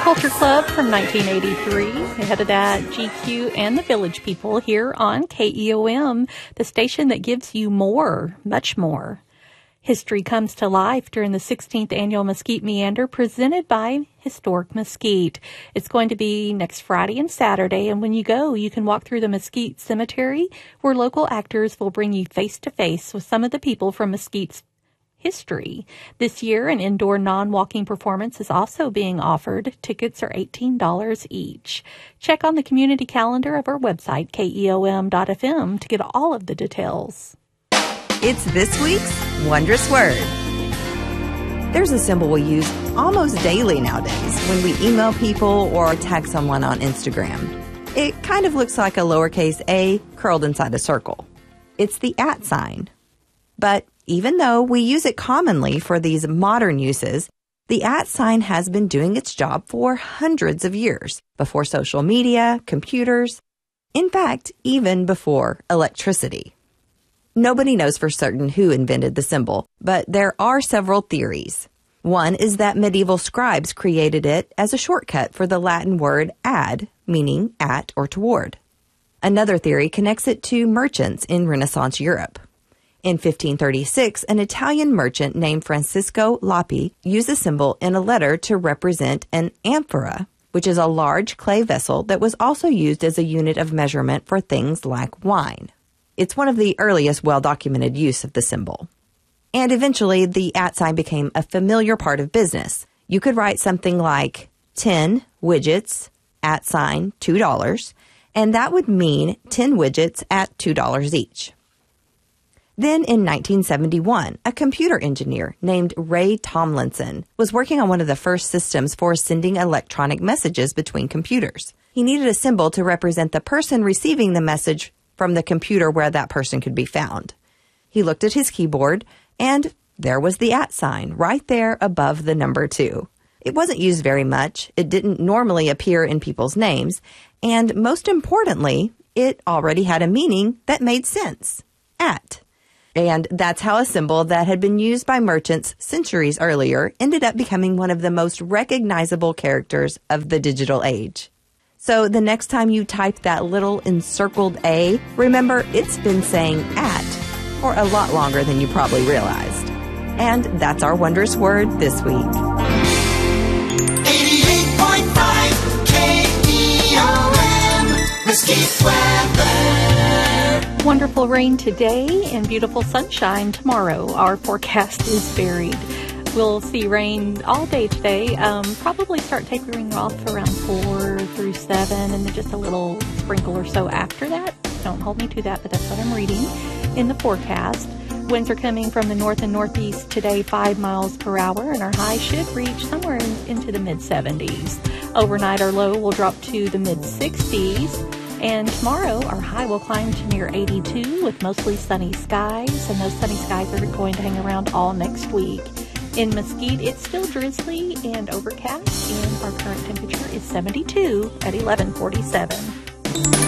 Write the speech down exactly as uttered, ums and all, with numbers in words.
Culture Club from nineteen eighty-three. Ahead of that, G Q and the Village People here on K E O M, the station that gives you more, much more. History comes to life during the sixteenth Annual Mesquite Meander presented by Historic Mesquite. It's going to be next Friday and Saturday, and when you go, you can walk through the Mesquite Cemetery, where local actors will bring you face-to-face with some of the people from Mesquite's history. This year, an indoor non-walking performance is also being offered. Tickets are eighteen dollars each. Check on the community calendar of our website, K E O M dot F M, to get all of the details. It's this week's Wondrous Word. There's a symbol we use almost daily nowadays when we email people or tag someone on Instagram. It kind of looks like a lowercase a curled inside a circle. It's the at sign. But even though we use it commonly for these modern uses, the at sign has been doing its job for hundreds of years, before social media, computers, in fact, even before electricity. Nobody knows for certain who invented the symbol, but there are several theories. One is that medieval scribes created it as a shortcut for the Latin word ad, meaning at or toward. Another theory connects it to merchants in Renaissance Europe. In fifteen thirty-six, an Italian merchant named Francisco Lapi used the symbol in a letter to represent an amphora, which is a large clay vessel that was also used as a unit of measurement for things like wine. It's one of the earliest well-documented use of the symbol. And eventually, the at sign became a familiar part of business. You could write something like ten widgets, at sign, two dollars, and that would mean ten widgets at two dollars each. Then in nineteen seventy-one, a computer engineer named Ray Tomlinson was working on one of the first systems for sending electronic messages between computers. He needed a symbol to represent the person receiving the message from the computer where that person could be found. He looked at his keyboard, and there was the at sign right there above the number two. It wasn't used very much, it didn't normally appear in people's names, and most importantly, it already had a meaning that made sense. At. And that's how a symbol that had been used by merchants centuries earlier ended up becoming one of the most recognizable characters of the digital age. So the next time you type that little encircled A, remember it's been saying at for a lot longer than you probably realized. And that's our wondrous word this week. eighty-eight point five K E O M Mesquite Weather. Wonderful rain today and beautiful sunshine tomorrow. Our forecast is varied. We'll see rain all day today. Um, probably start tapering off around four through seven, and then just a little sprinkle or so after that. Don't hold me to that, but that's what I'm reading in the forecast. Winds are coming from the north and northeast today, five miles per hour, and our high should reach somewhere in, into the mid seventies. Overnight, our low will drop to the mid sixties. And tomorrow, our high will climb to near eighty-two with mostly sunny skies, and those sunny skies are going to hang around all next week. In Mesquite, it's still drizzly and overcast, and our current temperature is seventy-two at eleven forty-seven.